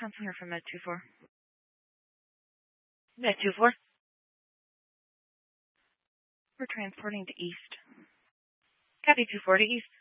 Thompson here from Med 24. Med 24. We're transporting to East. Copy 240 East.